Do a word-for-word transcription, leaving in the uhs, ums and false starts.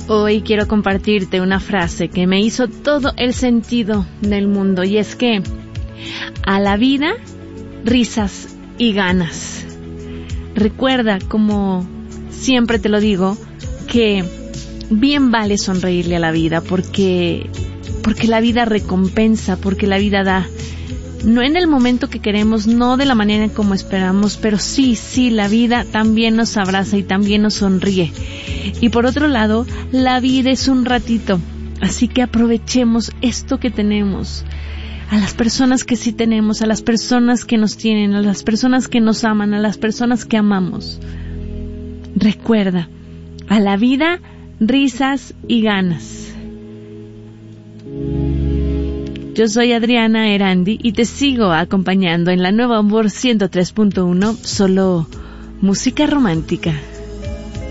Hoy quiero compartirte una frase que me hizo todo el sentido del mundo, y es que a la vida, risas y ganas. Recuerda, como siempre te lo digo, que bien vale sonreírle a la vida, porque, porque la vida recompensa, porque la vida da. No en el momento que queremos, no de la manera en como esperamos, pero sí, sí, la vida también nos abraza y también nos sonríe. Y por otro lado, la vida es un ratito, así que aprovechemos esto que tenemos. A las personas que sí tenemos, a las personas que nos tienen, a las personas que nos aman, a las personas que amamos. Recuerda, a la vida, risas y ganas. Yo soy Adriana Erandi y te sigo acompañando en la Nueva Amor ciento tres punto uno, solo música romántica.